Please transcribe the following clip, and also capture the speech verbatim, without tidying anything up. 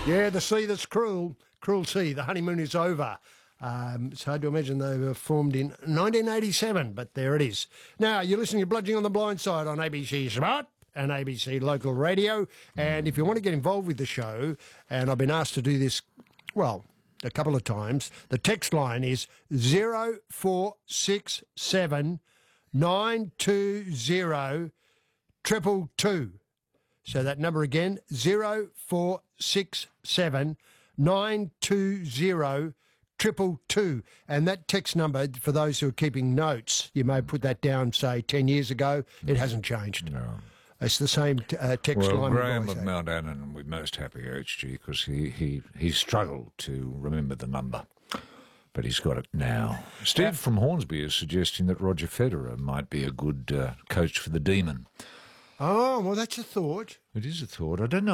Yeah, the sea that's cruel, cruel sea. The honeymoon is over. Um, it's hard to imagine they were formed in nineteen eighty-seven, but there it is. Now, you're listening to Bludgeoning on the Blind Side on A B C Smart and A B C Local Radio. And if you want to get involved with the show, and I've been asked to do this, well, a couple of times, the text line is zero four six seven nine two zero triple two. So that number again, zero four six seven nine two zero triple two. And that text number, for those who are keeping notes, you may put that down, say, ten years ago. It hasn't changed. No. It's the same t- uh, text Well, line. Graham we've of always had. Mount Annan, we're most happy, H G, because he, he, he struggled to remember the number. But he's got it now. Steve from Hornsby is suggesting that Roger Federer might be a good uh, coach for the Demon. Oh, well, that's a thought. It is a thought. I don't know.